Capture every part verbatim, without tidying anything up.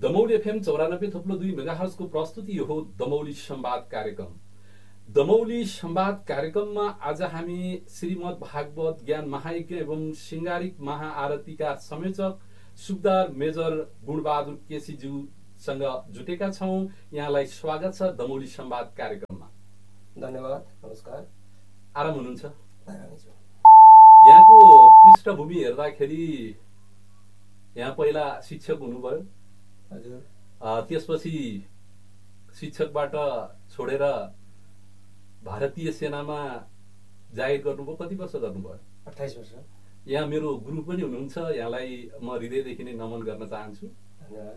Damauli FM चौरानब्बे थप्लो दुई मेगाहर्जको प्रस्तुति हो दमौली संवाद कार्यक्रम। दमौली संवाद कार्यक्रममा आज हामी श्रीमद् भागवत ज्ञान महायज्ञ एवं सिंगारिक महाआरतीका संयोजक सुबेदार मेजर गुणबहादुर केसीज्यूसँग जुटेका छौं। यहाँलाई स्वागत छ दमौली संवाद कार्यक्रममा। धन्यवाद, नमस्कार। आराम हुनुहुन्छ? आरामै छु। यहाँको पृष्ठभूमि हेर्दाखेरि यहाँ पहिला शिक्षक हुनुभयो। हजुर। त्यसपछि शिक्षकबाट छोडेर भारतीय सेनामा जागिर गर्नुभयो। कति वर्ष गर्नुभयो? अट्ठाइस वर्ष। यहाँ मेरो गुरु पनि हुनुहुन्छ, यहाँलाई म हृदयदेखि नै नमन गर्न चाहन्छु। धन्यवाद।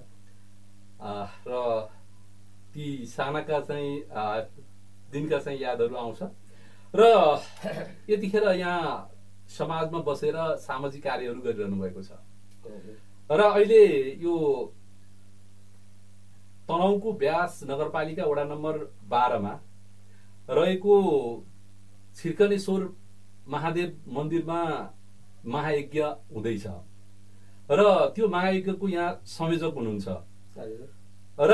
र ती सानाका चाहिँ दिनका चाहिँ यादहरू आउँछ र यतिखेर यहाँ समाजमा बसेर सामाजिक कार्यहरू गरिरहनु भएको छ र अहिले यो तनहुँको ब्यास नगरपालिका वडा नम्बर बाह्रमा रहेको छिर्कनेश्वर महादेव मन्दिरमा महायज्ञ हुँदैछ र त्यो महायज्ञको यहाँ संयोजक हुनुहुन्छ र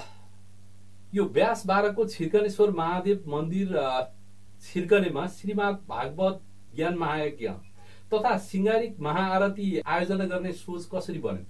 यो ब्यास बाह्रको छिर्कनेश्वर महादेव मन्दिर छिर्कनेमा श्रीमद् भागवत ज्ञान महायज्ञ तथा सिंगारिक महाआरती आयोजना गर्ने सोच कसरी बन्यो?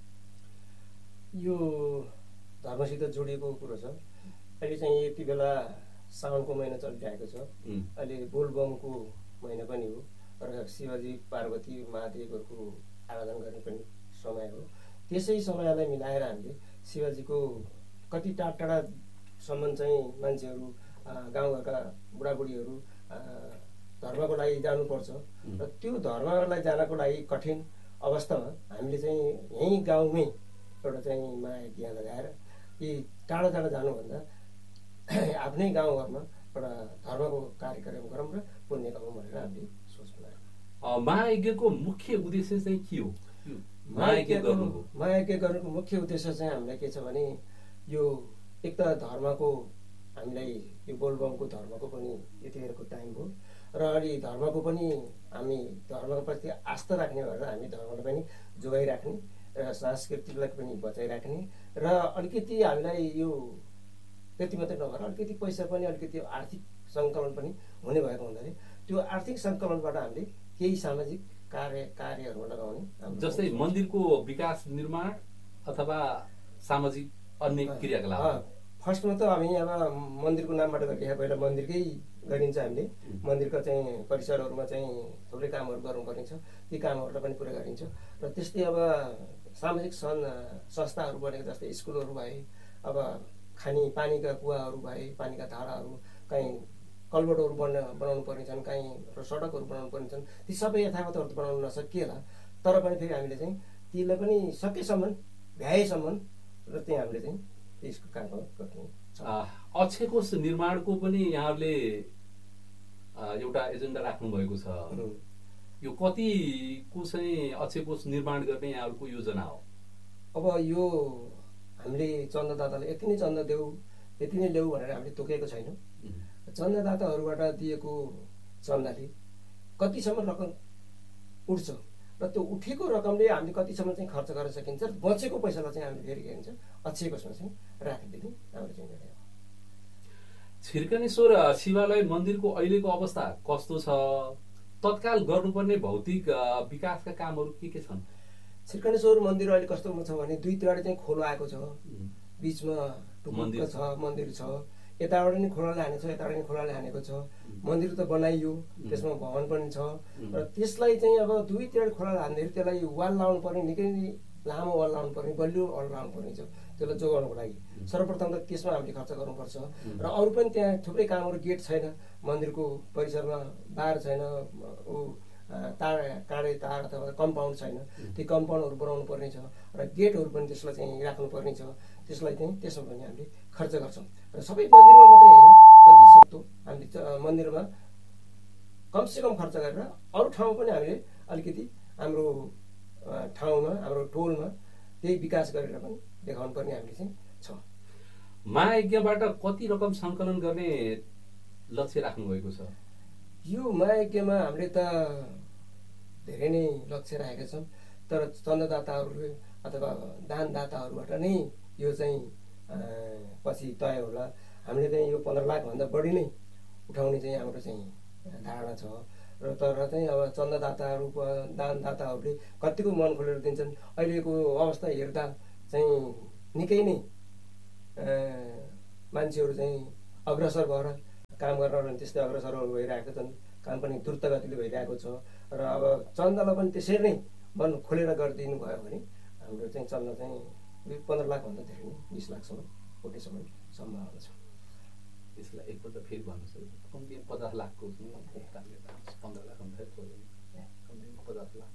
यो धर्मसित जोडिएको कुरो छ। अहिले चाहिँ यति बेला साउनको महिना चलिरहेको छ। अहिले बोलबमको महिना पनि हो र शिवजी पार्वती महादेवहरूको आराधना गर्ने पनि समय हो। त्यसै समयलाई मिलाएर हामीले शिवजीको कति टाढा टाढासम्म चाहिँ मान्छेहरू गाउँघरका बुढाबुढीहरू धर्मको लागि जानुपर्छ र त्यो धर्मलाई जानको लागि कठिन अवस्थामा हामीले चाहिँ यहीँ गाउँमै एउटा चाहिँ महायज्ञ लगाएर यी टाढा टाढा जानुभन्दा आफ्नै गाउँघरमा एउटा धर्मको कार्यक्रम गरौँ र पुण्य कमाउँ भनेर हामीले सोच बनायौँ। महायज्ञको मुख्य उद्देश्य चाहिँ के हो? महायज्ञ गर्नुको महायज्ञ गर्नुको मुख्य उद्देश्य चाहिँ हामीलाई के छ भने यो एक त धर्मको हामीलाई यो बोलबमको धर्मको पनि यतिखेरको टाइम हो र अलि धर्मको पनि हामी धर्मको प्रति आस्था राख्ने भएर हामी धर्मलाई पनि जोगाइराख्ने र सांस्कृतिकलाई पनि बचाइराख्ने र अलिकति हामीलाई यो त्यति मात्रै नभएर अलिकति पैसा पनि अलिकति आर्थिक सङ्कलन पनि हुने भएको हुँदाखेरि त्यो आर्थिक सङ्कलनबाट हामीले केही सामाजिक कार्य कार्यहरूमा लगाउने, जस्तै मन्दिरको विकास निर्माण अथवा सामाजिक अन्य क्रियाकलाप। फर्स्टमा त हामी अब मन्दिरको नामबाट गरिरहेको पहिला मन्दिरकै गरिन्छ। हामीले मन्दिरका चाहिँ परिसरहरूमा चाहिँ थुप्रै कामहरू गर्नुपर्ने छ, ती कामहरूलाई पनि पुरा गरिन्छ र त्यस्तै अब सामाजिक सन् संस्थाहरू बनेको जस्तै स्कुलहरू भए, अब खाने पानीका कुवाहरू भए, पानीका धाराहरू, कहीँ कल्भर्टहरू बन्न बनाउनु पर्ने छन्, कहीँ सडकहरू बनाउनु पर्ने छन्, ती सबै यथावत बनाउन नसकिएला तर पनि फेरि हामीले चाहिँ तीलाई पनि सकेसम्म भ्याएसम्म र त्यहाँ हामीले चाहिँ त्यसको काम गर्नु छ। अक्षय कोष निर्माणको पनि यहाँहरूले एउटा एजेन्डा राख्नु भएको छ। यो कतिको चाहिँ अक्षय कोष निर्माण गर्ने यहाँहरूको योजना हो? अब यो हामीले चन्दादातालाई यति नै चन्दा देऊ यति नै ल्याऊ भनेर हामीले तोकेको छैनौँ। चन्दादाताहरूबाट दिएको चन्दाले कतिसम्म रकम उठ्छ र त्यो उठेको रकमले हामीले कतिसम्म चाहिँ खर्च गर्न सकिन्छ र बचेको पैसालाई चाहिँ हामीले फेरि के भन्छ अक्षय कोषमा चाहिँ राखिदिने हाम्रो चाहिँ हो। छिर्कनेश्वर शिवालय मन्दिरको अहिलेको अवस्था कस्तो छ? तत्काल गर्नुपर्ने भौतिक विकासका कामहरू के के छन्? छिर्कनेश्वर मन्दिर अहिले कस्तोमा छ भने दुईतिर चाहिँ खोलो आएको छ, बिचमा मन्दिर छ, मन्दिर छ, यताबाट नि खोलाले हानेको छ, यताबाट नि खोलाले हानेको छ। मन्दिर त बनाइयो, त्यसमा भवन पनि छ र त्यसलाई चाहिँ अब दुईतिर खोलाले हान्दाखेरि त्यसलाई वाल लाउनु पर्ने, निकै लामो वाल लाउनु पर्ने, बलियो वाल लाउनु पर्ने छ। त्यसलाई जोगाउनुको लागि सर्वप्रथम त त्यसमा हामीले खर्च गर्नुपर्छ र अरू पनि त्यहाँ थुप्रै कामहरू, गेट छैन मन्दिरको परिसरमा, बार छैन, ऊ तार काँडे तार अथवा कम्पाउन्ड छैन, ती कम्पाउन्डहरू बनाउनु पर्ने छ र गेटहरू पनि त्यसलाई चाहिँ राख्नुपर्ने छ। त्यसलाई चाहिँ त्यसमा पनि हामीले खर्च गर्छौँ र सबै मन्दिरमा मात्रै होइन, जति सक्दो हामीले मन्दिरमा कमसेकम खर्च गरेर अरू ठाउँमा पनि हामीले अलिकति हाम्रो ठाउँमा हाम्रो टोलमा त्यही विकास गरेर पनि देखाउनु पर्ने हामीले चाहिँ छ। महायज्ञबाट कति रकम सङ्कलन गर्ने लक्ष्य राख्नु भएको छ? यो महायज्ञमा हामीले त धेरै नै लक्ष्य राखेका छौँ तर चन्दादाताहरूले अथवा दानदाताहरूबाट नै यो चाहिँ पछि तय होला। हामीले चाहिँ यो पन्ध्र लाखभन्दा बढी नै उठाउने चाहिँ हाम्रो चाहिँ धारणा छ। र तर चाहिँ अब चन्दादाताहरू दानदाताहरूले कतिको मन खोलेर दिन्छन्। अहिलेको अवस्था हेर्दा चाहिँ निकै नै मान्छेहरू चाहिँ अग्रसर भएर काम गर्न त्यस्तै अग्रसरहरू भइरहेका छन्। काम पनि द्रुत गतिले भइरहेको छ। र अब चन्दालाई पनि त्यसरी नै मन खोलेर गरिदिनु भयो भने हाम्रो चाहिँ चन्दा चाहिँ पन्ध्र लाखभन्दा धेरै नै बिस लाखसम्म उठेसम्म सम्भावना छ। त्यसलाई एकपल्ट फेरि भन्नुहोस्, कम्ती पचास लाखको पन्ध्र लाख भन्दा कम्ती पचास लाख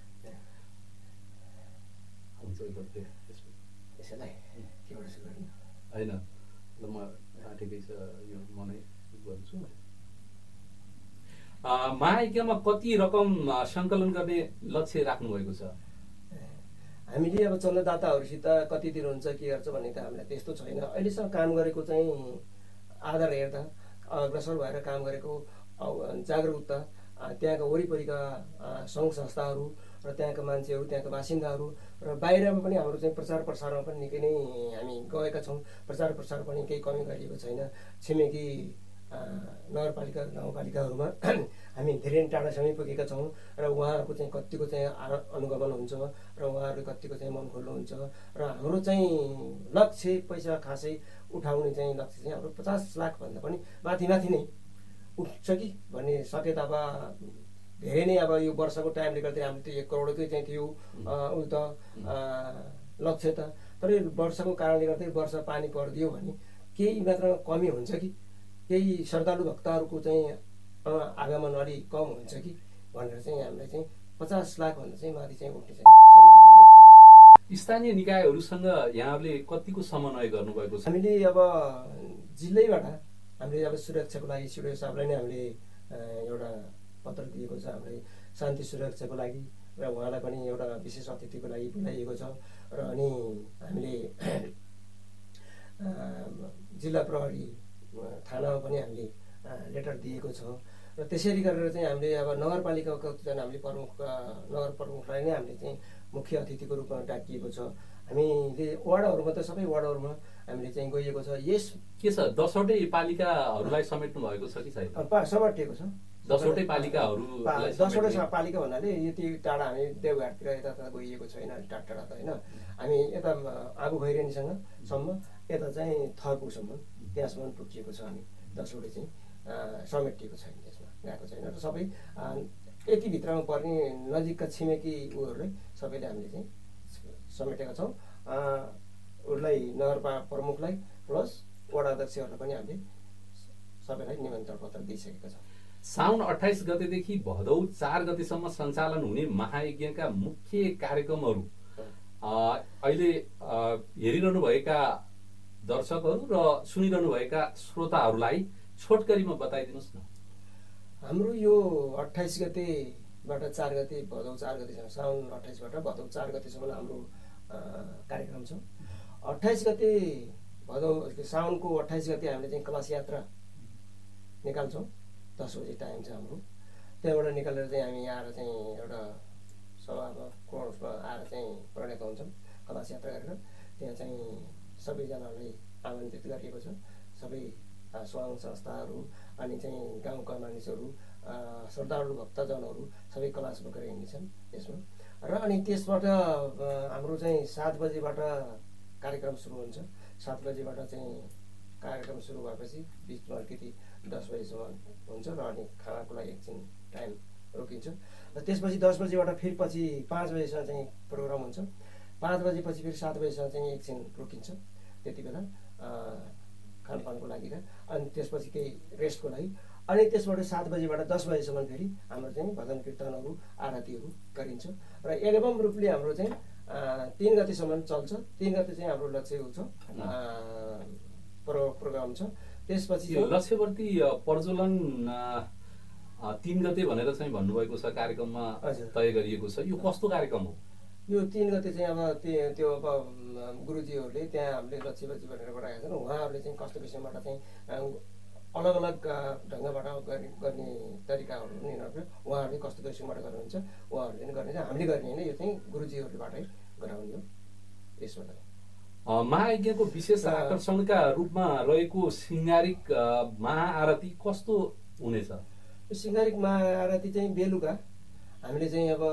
हुन्छ यसैलाई केबाट सुरु गर्ने होइन। ल म ठिकै छ, यो म नै गर्छु। महायज्ञमा कति रकम सङ्कलन गर्ने लक्ष्य राख्नुभएको छ? हामीले अब चन्दादाताहरूसित कति दिनुहुन्छ के गर्छ भन्ने त हामीलाई त्यस्तो छैन। अहिलेसम्म काम गरेको चाहिँ आधार हेर्दा अग्रसर भएर काम गरेको जागरुकता त्यहाँका वरिपरिका सङ्घ संस्थाहरू र त्यहाँका मान्छेहरू, त्यहाँका बासिन्दाहरू र बाहिरमा पनि हाम्रो चाहिँ प्रचार प्रसारमा पनि निकै नै हामी गएका छौँ। प्रचार प्रसार पनि केही कमी गरिएको छैन। छिमेकी नगरपालिका गाउँपालिकाहरूमा हामी धेरै टाढा समय पुगेका छौँ र उहाँहरूको चाहिँ कतिको चाहिँ अनुगमन हुन्छ र उहाँहरूले कतिको चाहिँ मन खोल्नुहुन्छ। र हाम्रो चाहिँ लक्ष्य पैसा खासै उठाउने चाहिँ लक्ष्य चाहिँ हाम्रो पचास लाखभन्दा पनि माथि माथि नै उठ्छ कि भन्ने सकेत अब धेरै नै अब यो वर्षको टाइमले गर्दा हामीले त्यो एक करोडकै चाहिँ थियो उयो त लक्ष्य त। तर यो वर्षको कारणले गर्दा वर्ष पानी परिदियो भने केही मात्रामा कमी हुन्छ कि, केही श्रद्धालु भक्तहरूको चाहिँ आगमन अलि कम हुन्छ कि भनेर चाहिँ हामीलाई चाहिँ पचास लाखभन्दा चाहिँ माथि चाहिँ उठ्ने चाहिँ सम्भावना देखिएको छ। स्थानीय निकायहरूसँग यहाँहरूले कतिको समन्वय गर्नुभएको छ? हामीले अब जिल्लैबाट हामीले अब सुरक्षाको लागि सिडिओ साहबलाई नै हामीले एउटा पत्र दिएको छ। हामीले शान्ति सुरक्षाको लागि र उहाँलाई पनि एउटा विशेष अतिथिको लागि बोलाइएको छ। र अनि हामीले जिल्ला प्रहरी थानामा पनि हामीले लेटर दिएको छ। र त्यसरी गरेर चाहिँ हामीले अब नगरपालिकाको चाहिँ हामीले प्रमुख नगर प्रमुखलाई नै हामीले चाहिँ मुख्य अतिथिको रूपमा डाकिएको छ। हामीले वार्डहरूमा त सबै वार्डहरूमा हामीले चाहिँ गइएको छ। यस के छ, दसवटै पालिकाहरूलाई समेट्नु भएको छ कि छैन? समेटिएको छ। दसवटै पालिकाहरू दसवटै पालिका भन्नाले यति टाढा हामी देवघाटतिर यता गइएको छैन, टाढा टाढा त होइन। हामी यता आगो खैरेनीसँग सम्म, यता चाहिँ थरपुरसम्म त्यहाँसम्म पुगिएको छ। हामी दसवटै चाहिँ समेटिएको छैन, त्यसमा गएको छैन। र सबै यति भित्रमा पर्ने नजिकका छिमेकी उहरूलाई सबैले हामीले चाहिँ समेटेका छौँ। उसलाई नगर प्रमुखलाई प्लस वडा अध्यक्षहरूलाई पनि हामीले सबैलाई निमन्त्रण पत्र दिइसकेका छौँ। साउन अट्ठाइस गतेदेखि भदौ चार गतेसम्म सञ्चालन हुने महायज्ञका मुख्य कार्यक्रमहरू अहिले हेरिरहनुभएका दर्शकहरू र सुनिरहनुभएका श्रोताहरूलाई छोटकरीमा बताइदिनुहोस् न। हाम्रो यो अट्ठाइस गतेबाट चार गते भदौ चार गतेसम्म, साउन अट्ठाइसबाट भदौ चार गतेसम्म हाम्रो कार्यक्रम छ। अट्ठाइस गते भदौ साउनको अट्ठाइस गते हामीले चाहिँ कलश यात्रा निकाल्छौँ। दस बजे टाइम छ हाम्रो। त्यहाँबाट निकालेर चाहिँ हामी आएर चाहिँ एउटा सभामा कोर्समा आएर चाहिँ प्रणेका हुन्छौँ कलश यात्रा गरेर। त्यहाँ चाहिँ सबैजनालाई आमन्त्रित गरिएको छ। सबै सङ्घ संस्थाहरू अनि चाहिँ गाउँका मानिसहरू, श्रद्धालु भक्तजनहरू सबै कलश बोकेर हिँड्नेछन् त्यसमा। र अनि त्यसबाट हाम्रो चाहिँ सात बजीबाट कार्यक्रम सुरु हुन्छ। सात बजीबाट चाहिँ कार्यक्रम सुरु भएपछि बिचमा अलिकति दस बजीसम्म हुन्छ र अनि खानाको लागि एकछिन टाइम रोकिन्छ। र त्यसपछि दस बजीबाट फेरि पछि पाँच बजीसम्म चाहिँ प्रोग्राम हुन्छ। पाँच बजेपछि फेरि सात बजीसम्म चाहिँ एकछिन रोकिन्छ। त्यति बेला खानपानको लागि र अनि त्यसपछि केही रेस्टको लागि। अनि त्यसबाट सात बजीबाट दस बजीसम्म फेरि हाम्रो चाहिँ भजन कीर्तनहरू आरतीहरू गरिन्छ। र एल्बम रूपले हाम्रो चाहिँ तिन गतिसम्म चल्छ। तिन गति चाहिँ हाम्रो लक्ष्य हुन्छ प्रोग्राम छ। त्यसपछि लक्ष्यवर्ती प्रज्वलन तिन गते भनेर चाहिँ भन्नुभएको छ, कार्यक्रममा तय गरिएको छ। यो कस्तो कार्यक्रम हो? यो तिन गते चाहिँ अब त्यो त्यो अब गुरुजीहरूले त्यहाँ हामीले लक्ष्यवर्ती भनेर गराएका छन्। उहाँहरूले चाहिँ कस्तो किसिमबाट चाहिँ अलग अलग ढङ्गबाट गर्ने तरिकाहरू पनि उहाँहरूले कस्तो किसिमबाट गर्नुहुन्छ उहाँहरूले पनि गर्ने, हामीले गर्ने होइन। यो चाहिँ गुरुजीहरूबाटै गराउने हो। यसबाट महायज्ञको विशेष आकर्षणका रूपमा रहेको सिंगारिक महाआरती कस्तो हुनेछ? सिंगारिक महाआरती चाहिँ बेलुका हामीले चाहिँ अब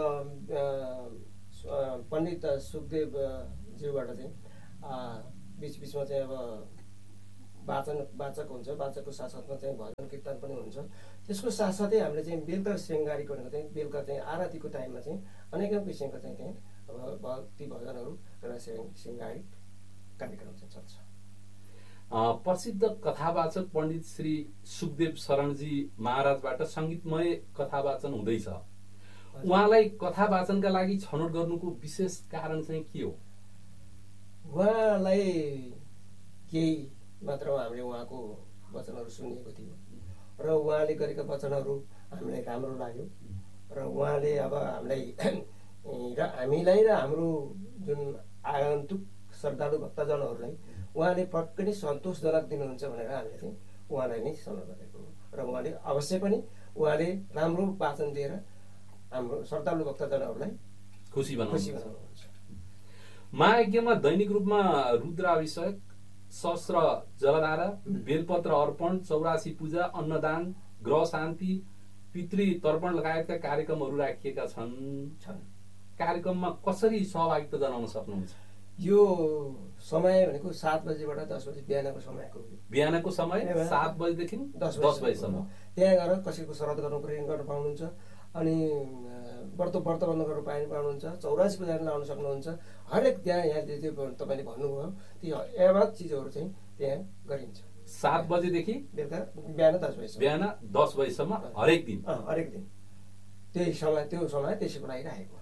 पण्डित सुखदेव ज्यूबाट चाहिँ बिच बिचमा चाहिँ अब वाचन वाचक हुन्छ, वाचकको साथसाथमा चाहिँ भजन कीर्तन पनि हुन्छ। त्यसको साथसाथै हामीले चाहिँ बेलुका सिंगारिक भनेको चाहिँ बेलुका चाहिँ आरतीको टाइममा चाहिँ अनेकौँ किसिमको चाहिँ त्यहाँ अब भक्ति भजनहरू र सिंगारिक कार्यक्रम चाहिँ चल्छ। प्रसिद्ध कथावाचक पण्डित श्री सुखदेव शरणजी महाराजबाट सङ्गीतमय कथावाचन हुँदैछ। उहाँलाई कथावाचनका लागि छनौट गर्नुको विशेष कारण चाहिँ के हो? उहाँलाई केही मात्रामा हामीले उहाँको वचनहरू सुनिएको थियो र उहाँले गरेका वचनहरू हामीलाई राम्रो लाग्यो र उहाँले अब हामीलाई र हामीलाई र हाम्रो जुन आगन्तुक श्रद्धालु भक्तजनहरूलाई उहाँले पक्कै नै सन्तोषजनक दिनुहुन्छ भनेर हामीले चाहिँ उहाँलाई नै छनौट गरेको र उहाँले अवश्य पनि उहाँले राम्रो वाचन दिएर हाम्रो श्रद्धालु भक्तजनहरूलाई खुसी खुसी बनाउनुहुन्छ। महायज्ञमा दैनिक रूपमा रुद्राभिषेक, सहस्र जलधारा, बेलपत्र अर्पण, चौरासी पूजा, अन्नदान, ग्रह शान्ति, पितृ तर्पण लगायतका कार्यक्रमहरू राखिएका छन्। कार्यक्रममा कसरी सहभागिता जनाउन सक्नुहुन्छ? यो समय भनेको सात बजेबाट दस बजे बिहानको समयको हो। बिहानको समय सात बजेदेखि दस बजेसम्म त्यहाँ गएर कसैको श्राद्ध गर्नु पर्यो गर्न पाउनुहुन्छ, अनि व्रत व्रत बन्द गर्नु पाए पाउनुहुन्छ, चौरासी पूजा लाउन सक्नुहुन्छ। हरेक त्यहाँ यहाँ जे तपाईँले भन्नुभयो त्यो एवं चिजहरू चाहिँ त्यहाँ गरिन्छ। सात बजेदेखि बेलुका बिहान दस बजेसम्म बिहान दस बजेसम्म हरेक दिन हरेक दिन त्यही समय त्यो समय त्यसैको लागि राखेको।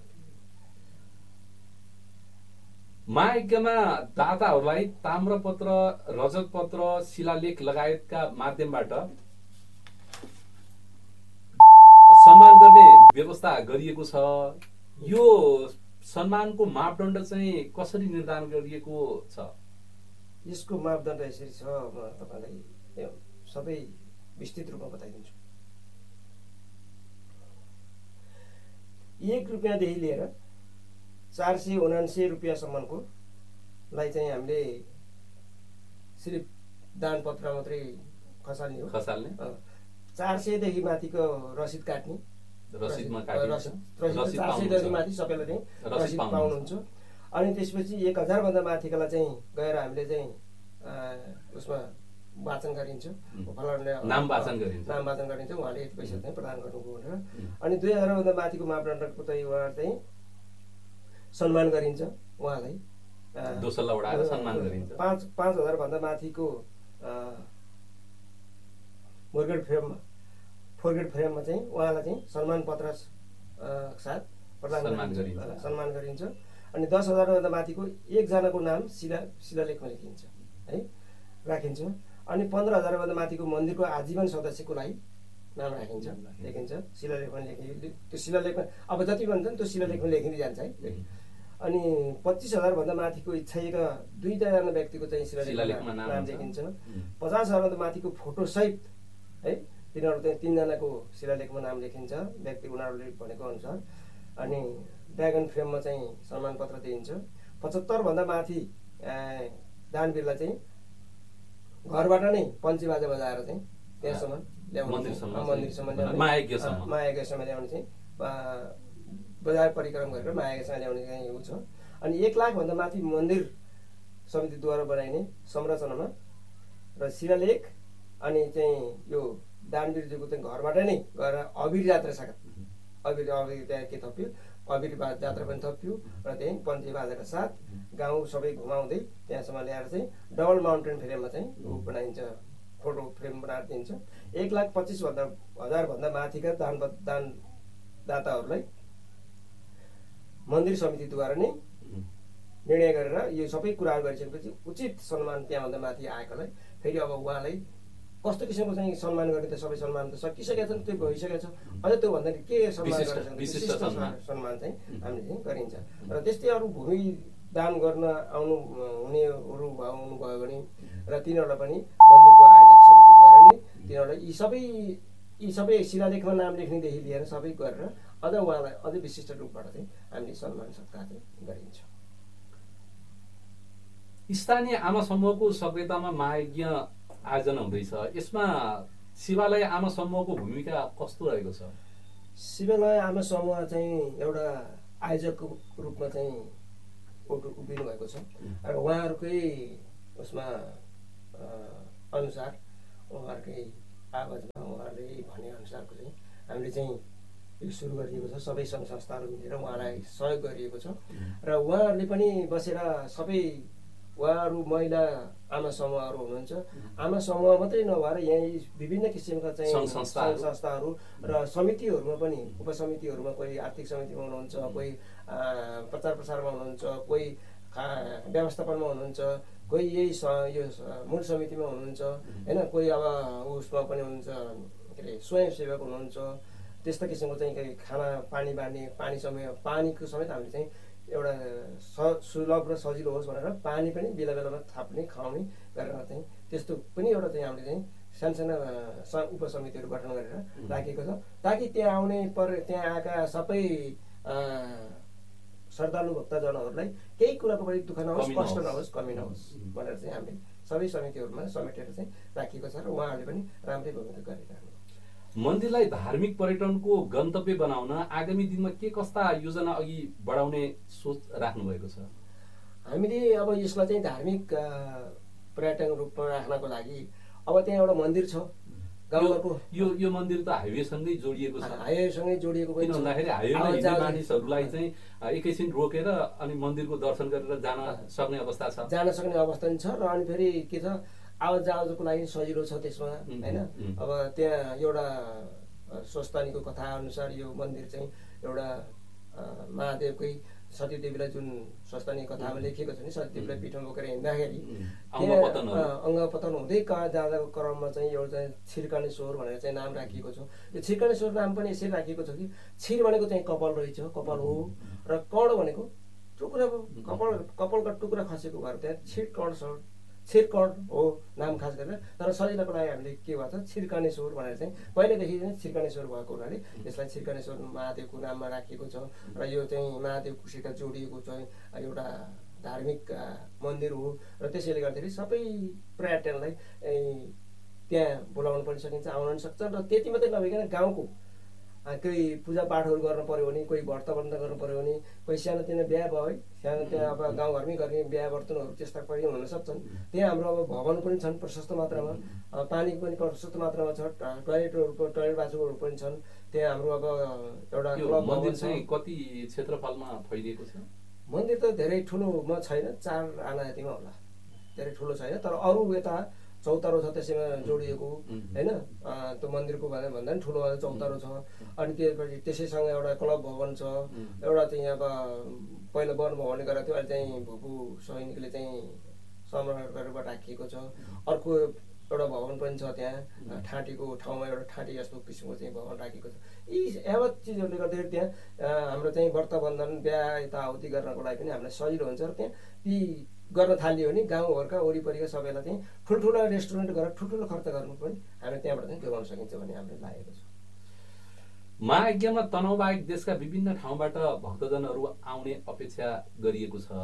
महायज्ञमा दाताहरूलाई ताम्रपत्र, रजतपत्र, शिलालेख लगायतका माध्यमबाट सम्मान गर्ने व्यवस्था गरिएको छ। यो सम्मानको मापदण्ड चाहिँ कसरी निर्धारण गरिएको छ? यसको मापदण्ड यसरी छ, म तपाईँलाई सबै विस्तृत रूपमा बताइदिन्छु। एक रुपियाँदेखि लिएर चार सय उनान्सय रुपियाँसम्मको लाई चाहिँ हामीले सिर्फ दान पत्र मात्रै खसाल्ने हो खसाल्ने चार सयदेखि माथिको रसिद काट्ने रसिदमा रसिद चार सयदेखि माथि सबैलाई चाहिँ रसिद पाउनुहुन्छ। अनि त्यसपछि एक हजारभन्दा माथिकोलाई चाहिँ गएर हामीले चाहिँ उसमा वाचन गरिन्छ, नाम वाचन गरिन्छ नाम वाचन गरिन्छ उहाँले यति पैसा चाहिँ प्रदान गर्नुभयो भनेर। अनि दुई हजारभन्दा माथिको मापदण्डको चाहिँ उहाँ चाहिँ सम्मान गरिन्छ, उहाँलाई दोस्रो उडाएर सम्मान गरिन्छ। पाँच पाँच हजारभन्दा माथिको मोर्गेट फ्रेममा फोरगेट फ्रेममा चाहिँ उहाँलाई चाहिँ सम्मान पत्र साथ प्रदान गरिन्छ सम्मान गरिन्छ। अनि दस हजारभन्दा माथिको एकजनाको नाम शिला शिलालेखमा लेखिन्छ है राखिन्छ। अनि पन्ध्र हजारभन्दा माथिको मन्दिरको आजीवन सदस्यको लागि नाम राखिन्छ लेखिन्छ शिलालेखमा लेखि त्यो शिलालेखमा अब जति भन्छ नि त्यो शिलालेखमा लेखिँदै जान्छ है। अनि पच्चिस हजारभन्दा माथिको इच्छाएका दुईजना व्यक्तिको चाहिँ शिलालेखमा नाम लेखिन्छ। पचास हजारभन्दा माथिको फोटोसहित है तिनीहरू चाहिँ तिनजनाको शिलालेखमा नाम लेखिन्छ व्यक्ति उनीहरूले भनेको अनुसार। अनि ड्रागन फ्रेममा चाहिँ सम्मान पत्र दिइन्छ। पचहत्तरभन्दा माथि दानवीरलाई चाहिँ घरबाट नै पञ्ची बाजा बजाएर चाहिँ त्यहाँसम्म ल्याउनु मन्दिरसम्म महायज्ञसम्म ल्याउने चाहिँ बजार परिक्रम गरेर महायज्ञसम्म ल्याउने चाहिँ ऊ छ। अनि एक लाखभन्दा माथि मन्दिर समितिद्वारा बनाइने संरचनामा र शिलालेख अनि चाहिँ यो दानवीरज्यूको चाहिँ घरबाट नै गएर अबिर जात्रा छ अबिर अबिर त्यहाँ के थप्यो अबिर जात्रा पनि थप्यो र त्यही पञ्ची बाजाका साथ गाउँ सबै घुमाउँदै त्यहाँसम्म ल्याएर चाहिँ डबल माउन्टेन फ्रेममा चाहिँ बनाइन्छ फोटो फ्रेम बनाएर दिन्छ। एक लाख पच्चिस भन्दा हजारभन्दा माथिका दान दानदाताहरूलाई मन्दिर समितिद्वारा नै निर्णय गरेर यो सबै कुराहरू गरिसकेपछि उचित सम्मान त्यहाँभन्दा माथि आएकोलाई फेरि अब उहाँलाई कस्तो किसिमको चाहिँ सम्मान गर्ने त सबै सम्मान त सकिसकेका छन् त्यो भइसकेको छ। अझ त्योभन्दा के सम्मान गरेर विशिष्ट सम्मान चाहिँ हामीले चाहिँ गरिन्छ। र त्यस्तै अरू भूमि दान गर्न आउनु हुनेहरू आउनुभयो भने र तिनीहरूलाई पनि मन्दिरको आयोजक समितिद्वारा नै तिनीहरूलाई यी सबै यी सबै शिलालेखमा नाम लेख्नेदेखि लिएर सबै गरेर अझ उहाँलाई अझै विशिष्ट रूपबाट चाहिँ हामीले सम्मान सत्कार चाहिँ गरिन्छ। स्थानीय आमा समूहको सक्रियतामा महायज्ञ आयोजना हुँदैछ, यसमा शिवालय आमा समूहको भूमिका कस्तो रहेको छ? शिवालय आमा समूह चाहिँ एउटा आयोजकको रूपमा चाहिँ उभिनु भएको छ र उहाँहरूकै उसमा अनुसार उहाँहरूकै आवाजमा उहाँहरूले भनेअनुसारको चाहिँ हामीले चाहिँ यो सुरु गरिएको छ। सबै सङ्घ संस्थाहरू मिलेर उहाँलाई सहयोग गरिएको छ र उहाँहरूले पनि बसेर सबै उहाँहरू महिला आमा समूहहरू हुनुहुन्छ। आमा समूह मात्रै नभएर यहीँ विभिन्न किसिमका चाहिँ सङ्घ संस्थाहरू र समितिहरूमा पनि उपसमितिहरूमा कोही आर्थिक समितिमा हुनुहुन्छ, कोही प्रचार प्रसारमा हुनुहुन्छ, कोही व्यवस्थापनमा हुनुहुन्छ, कोही यही यो मूल समितिमा हुनुहुन्छ होइन, कोही अब उसमा पनि हुनुहुन्छ के अरे स्वयंसेवक हुनुहुन्छ। त्यस्ता किसिमको चाहिँ खाना पानी बाँड्ने पानी समय पानीको समेत हामीले चाहिँ एउटा स सुलभ र सजिलो होस् भनेर पानी पनि बेला बेलामा थाप्ने खुवाउने गरेर चाहिँ त्यस्तो पनि एउटा चाहिँ हामीले चाहिँ सानसाना उपसमितिहरू गठन गरेर राखेको छ, ताकि त्यहाँ आउने पर त्यहाँ आएका सबै श्रद्धालु भक्तजनहरूलाई केही कुराको पनि दुःख नहोस्, कष्ट नहोस्, कमी नहोस् भनेर चाहिँ हामीले सबै समितिहरूमा समेटेर चाहिँ राखेको छ र उहाँहरूले पनि राम्रै भूमिका गरिरहनु। मन्दिरलाई धार्मिक पर्यटनको गन्तव्य बनाउन आगामी दिनमा के कस्ता योजना अघि बढाउने सोच राख्नु भएको छ? हामीले अब यसलाई चाहिँ धार्मिक पर्यटन रूपमा राख्नको लागि अब त्यहाँ एउटा मन्दिर छ गाउँघरको। यो यो मन्दिर त हाइवेसँगै जोडिएको छ। हाइवेसँगै जोडिएको पनि किन भन्दाखेरि हाइवेमा हिँड्ने मानिसहरूलाई चाहिँ एकैछिन रोकेर अनि मन्दिरको दर्शन गरेर जान सक्ने अवस्था छ, जान सक्ने अवस्था पनि छ र अनि फेरि के छ आवाज जावजको लागि सजिलो छ त्यसमा होइन। अब त्यहाँ एउटा स्वस्तानीको कथा अनुसार यो मन्दिर चाहिँ एउटा महादेवकै सतीदेवीलाई जुन स्वस्तानी कथामा लेखिएको छ नि, सतीदेवीलाई पिठमा बोकेर हिँड्दाखेरि अङ्गपतन हुँदै कहाँ जाँदाको क्रममा चाहिँ एउटा चाहिँ छिर्कानेश्वर भनेर चाहिँ नाम राखिएको छ। यो छिर्कानेश्वर नाम पनि यसरी राखिएको छ कि छिर भनेको चाहिँ कपाल रहेछ, कपाल हो, र कर्ण भनेको टुक्रा कपाल कपालका टुक्रा खसेको भएर त्यहाँ छिर कर्ण छ, छिरकर्ण हो नाम खास गरेर। तर सजिलोको लागि हामीले के भन्छ छिर्कानेश्वर भनेर चाहिँ पहिलेदेखि चाहिँ छिर्कानेश्वर भएको हुनाले यसलाई छिर्कानेश्वर महादेवको नाममा राखिएको छ र यो चाहिँ महादेवसित जोडिएको चाहिँ एउटा धार्मिक मन्दिर हो र त्यसैले गर्दाखेरि सबै पर्यटनलाई त्यहाँ बोलाउन पनि सकिन्छ, आउन पनि सक्छ। र त्यति मात्रै नभइकन गाउँको कोही पूजापाठहरू गर्नु पऱ्यो भने, कोही व्रतबन्ध गर्नु पऱ्यो भने, कोही सानोतिनो बिहा भयो है, सानो त्यहाँ अब गाउँघरमै गर्ने बिहा वर्तनहरू त्यस्ता पनि हुन सक्छन्। त्यहाँ हाम्रो अब भवन पनि छन् प्रशस्त मात्रामा, पानी पनि प्रशस्त मात्रामा छ, टोयलेटहरू टोयलेट बाथरुमहरू पनि छन्। त्यहाँ हाम्रो अब एउटा मन्दिर चाहिँ कति क्षेत्रफलमा फैलिएको छ? मन्दिर त धेरै ठुलोमा छैन, चार आना यतिमा होला, धेरै ठुलो छैन। तर अरू यता चौतारो छ त्यसैमा जोडिएको होइन, त्यो मन्दिरको भन्दा भन्दा पनि ठुलो चौतारो छ। अनि त्यसपछि त्यसैसँग एउटा क्लब भवन छ, एउटा चाहिँ अब पहिला वन भवनले गरेको थियो, अहिले चाहिँ भुपू सैनिकले चाहिँ संरक्षण गरेर राखिएको छ। अर्को एउटा भवन पनि छ त्यहाँ ठाँटीको ठाउँमा, एउटा ठाँटी जस्तो किसिमको चाहिँ भवन राखेको छ। यी यावत चिजहरूले गर्दाखेरि त्यहाँ हाम्रो चाहिँ व्रतबन्धन बिहा यताउति गर्नको लागि पनि हामीलाई सजिलो हुन्छ। र त्यहाँ ती गर्न थालियो भने गाउँघरका वरिपरिका सबैलाई चाहिँ ठुल्ठुलो रेस्टुरेन्ट गरेर ठुल्ठुलो खर्च गर्नु पनि हामी त्यहाँबाट चाहिँ जोगाउन सकिन्छ भन्ने हामीले लागेको छ। महायज्ञमा तनहुबाहेक देशका विभिन्न ठाउँबाट भक्तजनहरू आउने अपेक्षा गरिएको छ।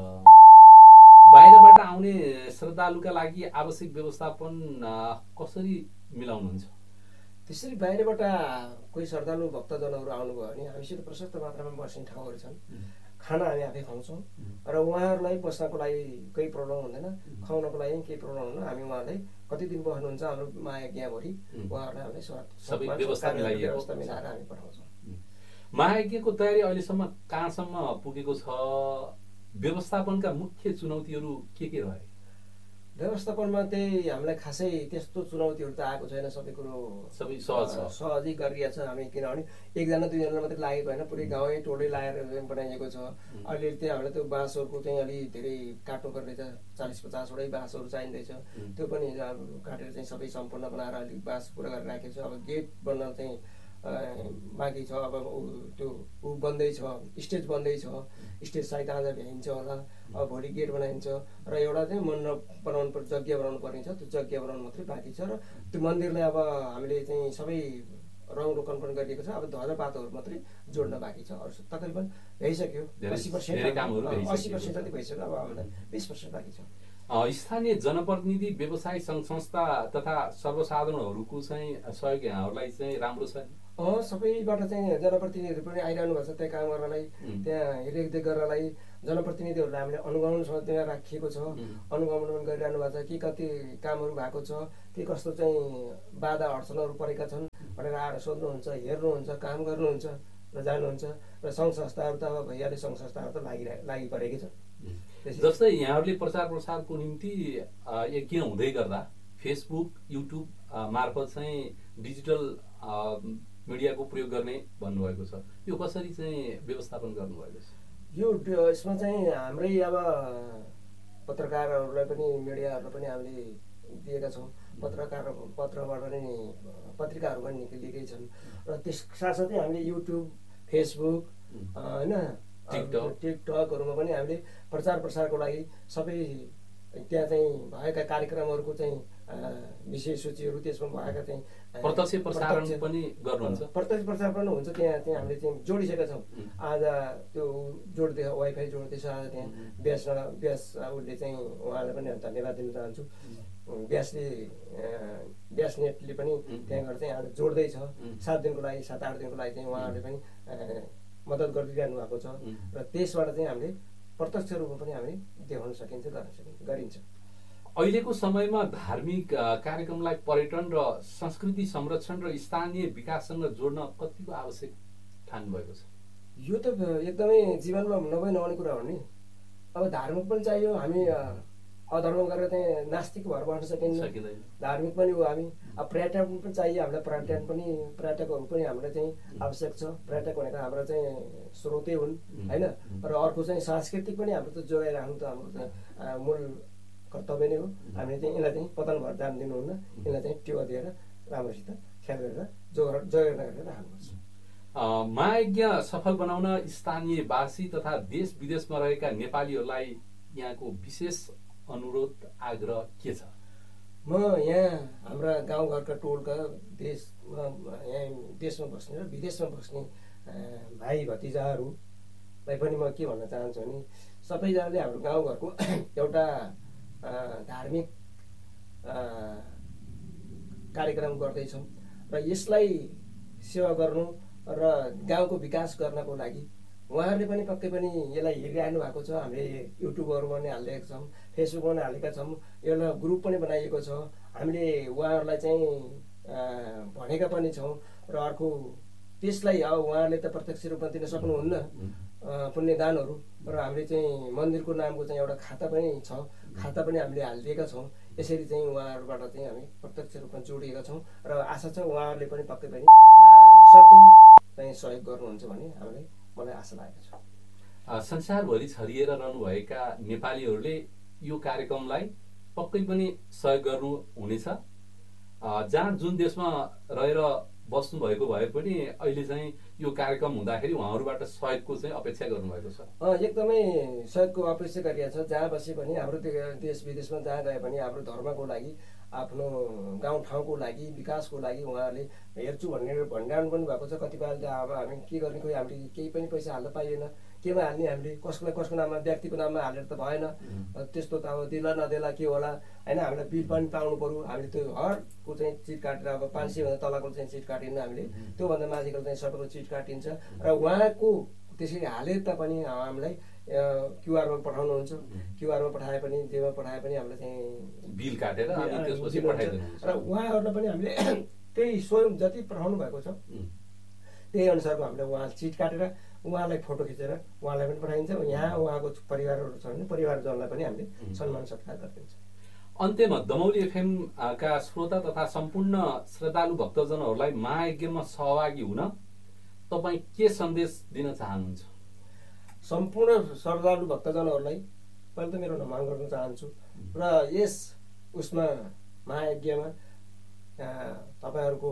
बाहिरबाट आउने श्रद्धालुका लागि आवश्यक व्यवस्थापन कसरी मिलाउनुहुन्छ? त्यसरी बाहिरबाट कोही श्रद्धालु भक्तजनहरू आउनुभयो भने हामीसित प्रशस्त मात्रामा बस्ने ठाउँहरू छन्, खाना हामी आफै खुवाउँछौँ र उहाँहरूलाई बस्नको लागि केही प्रब्लम हुँदैन, खुवाउनको लागि केही प्रब्लम हुँदैन। हामी उहाँलाई कति दिन बस्नुहुन्छ हाम्रो महायज्ञभरि उहाँहरूलाई हामीले सबै व्यवस्था मिलाएर हामी पठाउँछौँ। महायज्ञको तयारी अहिलेसम्म कहाँसम्म पुगेको छ? व्यवस्थापनका मुख्य चुनौतीहरू के के रहे? व्यवस्थापनमा त्यही हामीलाई खासै त्यस्तो चुनौतीहरू त आएको छैन, सबै कुरो सबै सहज छ, सहजै गरिरहेछ हामी। किनभने एकजना दुईजना मात्रै लागेको होइन, पुरै गाउँै टोलै लगाएर बनाइएको छ। अहिले त्यहाँ हामीलाई त्यो बाँसहरूको चाहिँ अलि धेरै काट्नुपर्ने छ, चालिस पचासवटै बाँसहरू चाहिँदैछ, त्यो पनि काटेर चाहिँ सबै सम्पूर्ण बनाएर अलिक बाँस पुरा गरेर राखेको छ। अब गेट बन्न चाहिँ बाँकी छ, अब त्यो ऊ बन्दैछ, स्टेज बन्दैछ, स्टेज सायद आज भ्याइन्छ होला, अब भोलि गेट बनाइन्छ र एउटा चाहिँ मण्डप बनाउनु पर्छ, यज्ञ बनाउनु पर्ने छ, त्यो यज्ञ बनाउनु मात्रै बाँकी छ। र त्यो मन्दिरलाई अब हामीले चाहिँ सबै रङ रोकन पनि गरिएको छ, अब ध्वजा पातहरू मात्रै जोड्न बाँकी छ। अरू तकरिबन भइसक्यो, अस्सी पर्सेन्ट अस्सी पर्सेन्ट जति भइसक्यो, अब हामीलाई बिस पर्सेन्ट बाँकी छ। स्थानीय जनप्रतिनिधि, व्यवसायी सङ्घ संस्था तथा सर्वसाधारणहरूको चाहिँ सहयोग यहाँहरूलाई चाहिँ राम्रो छ? अँ सबैबाट चाहिँ जनप्रतिनिधिहरू पनि आइरहनु भएको छ त्यहाँ काम गर्नलाई, त्यहाँ रेखदेख गर्नलाई। जनप्रतिनिधिहरूलाई हामीले अनुगमनसँग त्यहाँ राखिएको छ, अनुगमन पनि गरिरहनु भएको छ कि कति कामहरू भएको छ, के कस्तो चाहिँ बाधा अडचनहरू परेका छन् भनेर आएर सोध्नुहुन्छ, हेर्नुहुन्छ, काम गर्नुहुन्छ र जानुहुन्छ। र सङ्घ संस्थाहरू त अब भइहाल्यो, सङ्घ संस्थाहरू त लागि लागि परेकै छ। जस्तै यहाँहरूले प्रचार प्रसारको निम्ति यज्ञ हुँदै गर्दा फेसबुक, युट्युब मार्फत चाहिँ डिजिटल मिडियाको प्रयोग गर्ने भन्नुभएको छ, यो कसरी चाहिँ व्यवस्थापन गर्नुभएको छ? यो यसमा चाहिँ हाम्रै अब पत्रकारहरूलाई पनि, मिडियाहरूलाई पनि हामीले दिएका छौँ। पत्रकार पत्रबाट नै पत्रिकाहरू पनि निक्लिएकै छन्। र त्यस साथसाथै हामीले युट्युब, फेसबुक होइन, टिकटक टिकटकहरूमा पनि हामीले प्रचार प्रसारको लागि सबै त्यहाँ चाहिँ भएका कार्यक्रमहरूको चाहिँ विषय सूचीहरू, त्यसमा भएका चाहिँ प्रत्यक्ष प्रसारण पनि गर्नुहुन्छ? प्रत्यक्ष प्रसारण पनि हुन्छ। त्यहाँ त्यहाँ हामीले चाहिँ जोडिसकेका छौँ। आज त्यो जोड्दै वाइफाई जोड्दैछ, आज त्यहाँ ब्यास ब्यास उसले चाहिँ उहाँलाई पनि धन्यवाद दिन चाहन्छु। ब्यासले ब्यास नेटले पनि त्यहाँबाट चाहिँ आज जोड्दैछ। सात दिनको लागि, सात आठ दिनको लागि चाहिँ उहाँहरूले पनि मद्दत गरिदिइरहनु भएको छ। र त्यसबाट चाहिँ हामीले प्रत्यक्ष रूपमा पनि हामीले देखाउन सकिन्छ, गर्न सकिन्छ, गरिन्छ। अहिलेको समयमा धार्मिक कार्यक्रमलाई पर्यटन र संस्कृति संरक्षण र स्थानीय विकाससँग जोड्न कतिको आवश्यक ठान्नु भएको छ? यो त एकदमै जीवनमा नभई नहुने कुरा हो नि। अब धार्मिक पनि चाहियो, हामी अधर्म गरेर चाहिँ नास्तिक भएर बस्न सकिँदैन। धार्मिक पनि हो हामी। अब पर्यटन पनि चाहियो हामीलाई, पर्यटन पनि, पर्यटकहरू पनि हामीलाई चाहिँ आवश्यक छ। पर्यटक भनेको हाम्रो चाहिँ स्रोतै हुन् होइन। र अर्को चाहिँ सांस्कृतिक पनि हाम्रो त जोगाइराख्नु त हाम्रो चाहिँ मूल कर्तव्य नै हो। हामीले चाहिँ यसलाई चाहिँ पतन भएर जान दिनुहुन्न, यसलाई चाहिँ टेवा दिएर राम्रोसित ख्याल गरेर जोगा जोगाएर गरेर राख्नुपर्छ। महायज्ञ सफल बनाउन स्थानीयवासी तथा देश विदेशमा रहेका नेपालीहरूलाई यहाँको विशेष अनुरोध, आग्रह के छ? म यहाँ हाम्रा गाउँघरका टोलका देशमा यहाँ देशमा बस्ने र विदेशमा बस्ने भाइ भतिजाहरूलाई पनि म के भन्न चाहन्छु भने, सबैजनाले हाम्रो गाउँघरको एउटा धार्मिक कार्यक्रम गर्दैछौँ र यसलाई सेवा गर्नु र गाउँको विकास गर्नको लागि उहाँहरूले पनि पक्कै पनि यसलाई हेरिरहनु भएको छ। हामीले युट्युबहरूमा पनि हालिदिएका छौँ, फेसबुकमा पनि हालेका छौँ, एउटा ग्रुप पनि बनाइएको छ। हामीले उहाँहरूलाई चाहिँ भनेका पनि छौँ। र अर्को त्यसलाई अब उहाँहरूले त प्रत्यक्ष रूपमा दिन सक्नुहुन्न पुण्यदानहरू, र हामीले चाहिँ मन्दिरको नामको चाहिँ एउटा खाता पनि छ, खाता पनि हामीले हालिदिएका छौँ। यसरी चाहिँ उहाँहरूबाट चाहिँ हामी प्रत्यक्ष रूपमा जोडिएका छौँ र आशा छ उहाँहरूले पनि पक्कै पनि सक्दो चाहिँ सहयोग गर्नुहुन्छ भन्ने हामीलाई मलाई आशा लागेको छ। संसारभरि छरिएर रहनुभएका नेपालीहरूले यो कार्यक्रमलाई पक्कै पनि सहयोग गर्नु हुनेछ। जहाँ जुन देशमा रहेर बस्नुभएको भए पनि अहिले चाहिँ यो कार्यक्रम हुँदाखेरि उहाँहरूबाट सहयोगको चाहिँ अपेक्षा गर्नुभएको छ? एकदमै सहयोगको अपेक्षा गरिएको छ। जहाँ बसे पनि हाम्रो देश विदेशमा जहाँ गए पनि हाम्रो धर्मको लागि, आफ्नो गाउँठाउँको लागि, विकासको लागि उहाँहरूले हेर्छु भन्ने भण्डारण पनि भएको छ। कतिपय त अब हामी के गर्ने, कोही हामीले केही पनि पैसा हाल्न पाइएन, केमा हाल्ने, हामीले कसलाई कसको नाममा, व्यक्तिको नाममा हालेर त भएन। त्यस्तो त अब देला नदेला के होला होइन, हामीलाई बिल पनि पाउनु पऱ्यो। हामीले त्यो हरको चाहिँ चिट काटेर, अब पाँच सयभन्दा तलको चाहिँ चिट काटिन्न हामीले, त्योभन्दा माथिको चाहिँ सबैको चिट काटिन्छ। र उहाँको त्यसरी हालेर त पनि हामीलाई क्युआरमा पठाउनुहुन्छ, क्युआरमा पठाए पनि जेमा पठाए पनि हामीलाई चाहिँ बिल काटेर त्यसपछि पठाइदिनुहुन्छ। र उहाँहरूलाई पनि हामीले त्यही स्वयं जति पठाउनु भएको छ त्यही अनुसारको हामीले उहाँ चिट काटेर उहाँलाई फोटो खिचेर उहाँलाई पनि पठाइन्छ। यहाँ उहाँको परिवारहरू छ भने परिवारजनलाई पनि हामीले सम्मान सत्कार गरिदिन्छ। अन्त्यमा दमौली एफएम का श्रोता तथा सम्पूर्ण श्रद्धालु भक्तजनहरूलाई महायज्ञमा सहभागी हुन तपाईँ के सन्देश दिन चाहनुहुन्छ? सम्पूर्ण श्रद्धालु भक्तजनहरूलाई पहिले त मेरो नमन गर्न चाहन्छु र यस उसमा महायज्ञमा तपाईँहरूको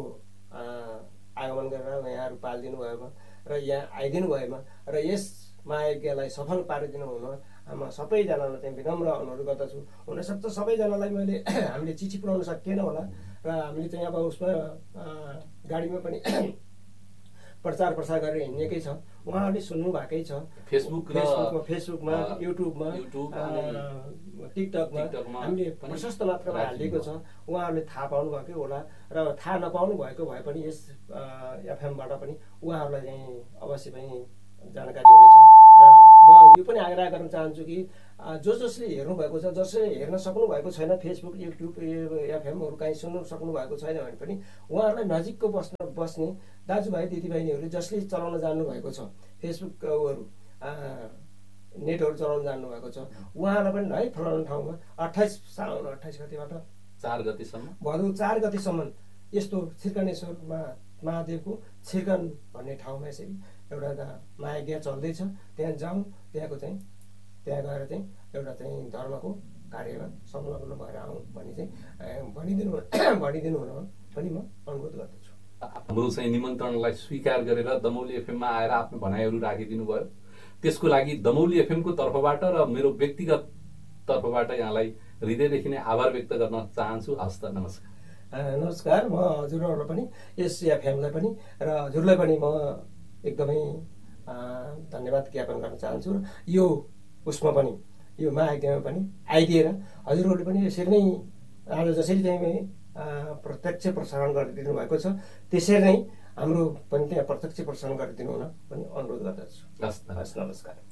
आगमन गरेर यहाँहरू पालिदिनु भएमा र यहाँ आइदिनु भएमा र यस महायज्ञलाई सफल पारिदिनु हुन म सबैजनालाई चाहिँ विनम्र अनुरोध गर्दछु। हुनसक्छ सबैजनालाई मैले हामीले चिठी पुऱ्याउन सकिएन होला र हामीले चाहिँ अब उसमा गाडीमा पनि प्रचार प्रसार गरेर हिँडेकै छ। उहाँहरूले सुन्नु भएकै छ। फेसबुक र फेसबुकमा फेसबुकमा युट्युबमा युट्युब टिकटकमा हामीले प्रशस्त मात्रामा हालिदिएको छ। उहाँहरूले थाहा पाउनु भएकै होला र थाहा नपाउनु भएको भए पनि यस एफएमबाट पनि उहाँहरूलाई चाहिँ अवश्य पनि जानकारी हुनेछ। र म यो पनि आग्रह गर्न चाहन्छु कि जो जसले हेर्नु भएको छ, जसले हेर्न सक्नु भएको छैन फेसबुक युट्युब एफएमहरू काहीँ सुन्नु सक्नु भएको छैन भने पनि उहाँहरूलाई नजिकको बस्न बस्ने दाजुभाइ दिदीबहिनीहरू जसले चलाउन जान्नु भएको छ, फेसबुकहरू नेटहरू चलाउन जान्नु भएको छ, उहाँहरूलाई पनि है फलाउने ठाउँमा अट्ठाइस साउन अट्ठाइस गतिबाट चार गतिसम्म भदौ चार गतिसम्म यस्तो छिर्कनेश्वरमा महादेवको छिर्कन भन्ने ठाउँमा यसरी एउटा महायज्ञ चल्दैछ। त्यहाँ जाउँ, त्यहाँको चाहिँ त्यहाँ गएर चाहिँ एउटा चाहिँ धर्मको कार्यमा संलग्न भएर आउँ भन्ने चाहिँ भनिदिनु भनिदिनु हुन पनि म अनुरोध गर्दछु। हाम्रो चाहिँ निमन्त्रणलाई स्वीकार गरेर दमौली एफएममा आएर आफ्नो भनाइहरू राखिदिनु भयो, त्यसको लागि दमौली एफएमको तर्फबाट र मेरो व्यक्तिगत तर्फबाट यहाँलाई हृदयदेखि नै आभार व्यक्त गर्न चाहन्छु। हस् त, नमस्कार। नमस्कार। म हजुरहरूलाई पनि यस एफएमलाई पनि र हजुरलाई पनि म एकदमै धन्यवाद ज्ञापन गर्न चाहन्छु। यो उसमा पनि यो महायज्ञमा पनि आइदिएर हजुरहरूले पनि यसरी नै आज जसरी चाहिँ प्रत्यक्ष प्रसारण गरिदिनु भएको छ त्यसरी नै हाम्रो पनि त्यहाँ प्रत्यक्ष प्रसारण गरिदिनु हुन पनि अनुरोध गर्दछु। हस्, नमस्कार।